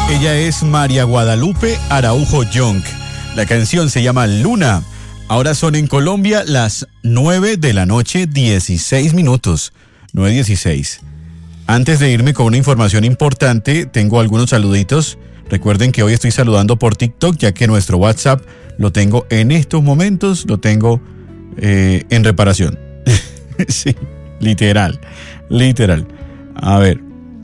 Ella es María Guadalupe Araujo Young. La canción se llama Luna. Ahora son en Colombia las 9 de la noche, 16 minutos. 9:16. Antes de irme con una información importante, tengo algunos saluditos. Recuerden que hoy estoy saludando por TikTok, ya que nuestro WhatsApp lo tengo en estos momentos, lo tengo en reparación. Sí, literal. A ver.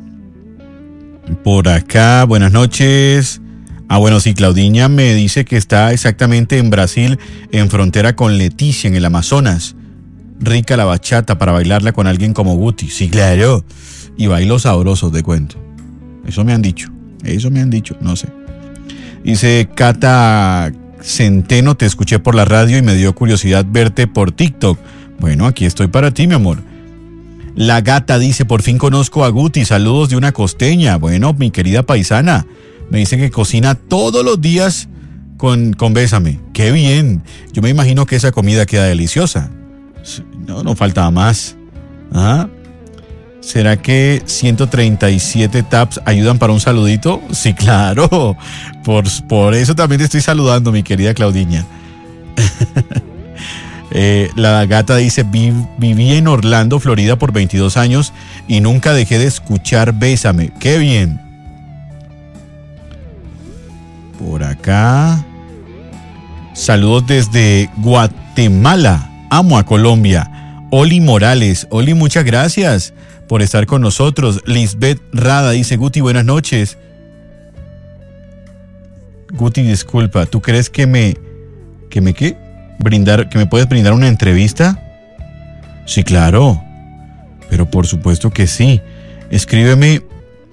Por acá, buenas noches. Bueno, sí, Claudiña me dice que está exactamente en Brasil, en frontera con Leticia, en el Amazonas. Rica la bachata para bailarla con alguien como Guti. Sí, claro. Y bailo sabroso, te cuento. Eso me han dicho, no sé. Dice Cata Centeno, te escuché por la radio y me dio curiosidad verte por TikTok. Bueno, aquí estoy para ti, mi amor. La Gata dice, por fin conozco a Guti, saludos de una costeña. Bueno, mi querida paisana, me dice que cocina todos los días con Bésame. ¡Qué bien! Yo me imagino que esa comida queda deliciosa. No faltaba más. ¿Ah? ¿Será que 137 taps ayudan para un saludito? Sí, claro. Por eso también te estoy saludando, mi querida Claudiña. La Gata dice, viví en Orlando, Florida por 22 años y nunca dejé de escuchar Bésame. ¡Qué bien! Por acá. Saludos desde Guatemala. Amo a Colombia. Oli Morales. Oli, muchas gracias por estar con nosotros. Lisbeth Rada dice, Guti, buenas noches. Guti, disculpa, ¿tú crees que me puedes brindar una entrevista? Sí, claro. Pero por supuesto que sí. Escríbeme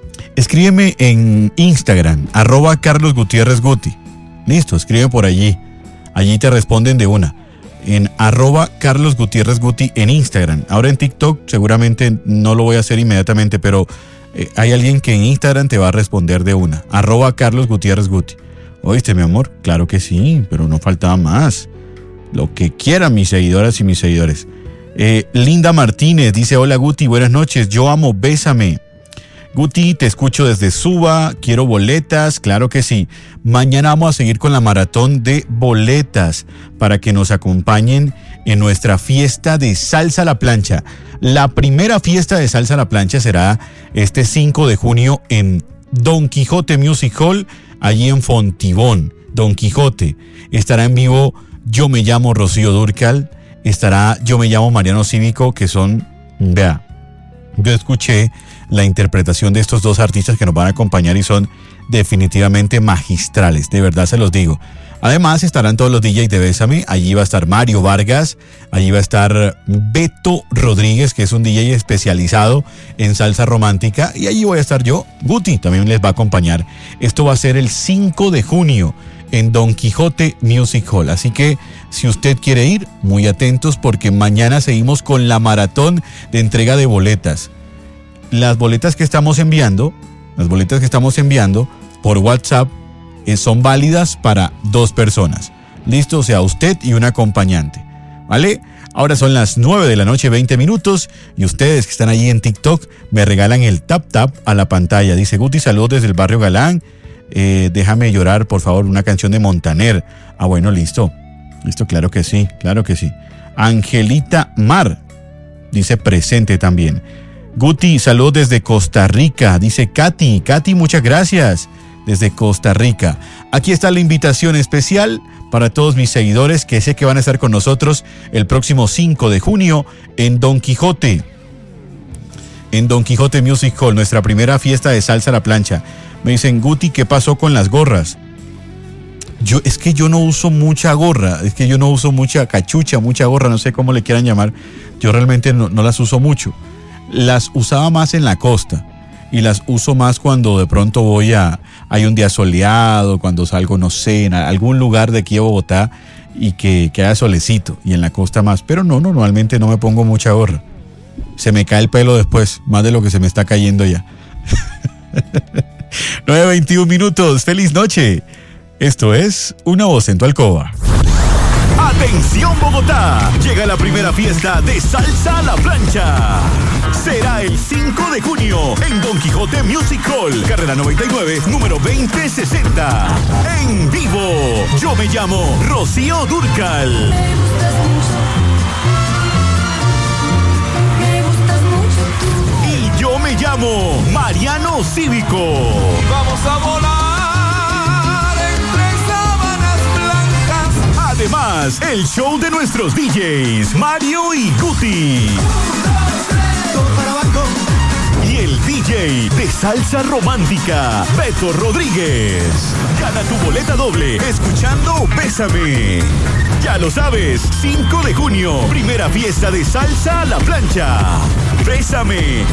en Instagram, @CarlosGutiérrezGuti. Listo, escribe por allí. Allí te responden de una. En @CarlosGutiérrezGuti en Instagram. Ahora en TikTok seguramente no lo voy a hacer inmediatamente, pero hay alguien que en Instagram te va a responder de una. @CarlosGutiérrezGuti. ¿Oíste, mi amor? Claro que sí, pero no faltaba más. Lo que quieran mis seguidoras y mis seguidores. Linda Martínez dice, hola Guti, buenas noches, yo amo Bésame. Guti, te escucho desde Suba, quiero boletas, claro que sí. Mañana vamos a seguir con la maratón de boletas para que nos acompañen en nuestra fiesta de Salsa a la Plancha. La primera fiesta de Salsa a la Plancha será este 5 de junio en Don Quijote Music Hall, allí en Fontibón. Don Quijote. Estará en vivo Yo me llamo Rocío Dúrcal, estará Yo me llamo Mariano Cívico, que son, vea, yo escuché la interpretación de estos dos artistas que nos van a acompañar y son definitivamente magistrales, de verdad se los digo. Además estarán todos los DJs de Bésame, allí va a estar Mario Vargas, allí va a estar Beto Rodríguez, que es un DJ especializado en salsa romántica, y allí voy a estar yo, Guti, también les va a acompañar. Esto va a ser el 5 de junio en Don Quijote Music Hall, así que si usted quiere ir, muy atentos porque mañana seguimos con la maratón de entrega de boletas. Las boletas que estamos enviando por WhatsApp son válidas para 2 personas. Listo, o sea, usted y un acompañante. ¿Vale? Ahora son las 9 de la noche, 20 minutos, y ustedes que están allí en TikTok me regalan el tap a la pantalla. Dice Guti, saludos desde el barrio Galán. Déjame llorar, por favor, una canción de Montaner. Bueno, listo, claro que sí. Angelita Mar dice presente también. Guti, saludos desde Costa Rica, dice Katy, muchas gracias, desde Costa Rica. Aquí está la invitación especial para todos mis seguidores que sé que van a estar con nosotros el próximo 5 de junio en Don Quijote Music Hall, nuestra primera fiesta de Salsa a la Plancha. Me dicen, Guti, ¿qué pasó con las gorras? Es que yo no uso mucha gorra, es que yo no uso mucha cachucha, mucha gorra, no sé cómo le quieran llamar. Yo realmente no las uso mucho. Las usaba más en la costa y las uso más cuando de pronto hay un día soleado, cuando salgo, no sé, en algún lugar de aquí a Bogotá y que haya solecito, y en la costa más. Pero normalmente no me pongo mucha gorra. Se me cae el pelo después, más de lo que se me está cayendo ya. 9:21 minutos, feliz noche. Esto es Una Voz en tu Alcoba. Atención Bogotá, llega la primera fiesta de Salsa a la Plancha. Será el 5 de junio en Don Quijote Music Hall, carrera 99, número 2060. En vivo, yo me llamo Rocío Dúrcal. Y yo me llamo Mariano Cívico. Vamos a volar entre sábanas blancas. Además, el show de nuestros DJs, Mario y Guti. Y el DJ de salsa romántica, Beto Rodríguez. Gana tu boleta doble escuchando Bésame. Ya lo sabes, 5 de junio, primera fiesta de Salsa a la Plancha. Bésame.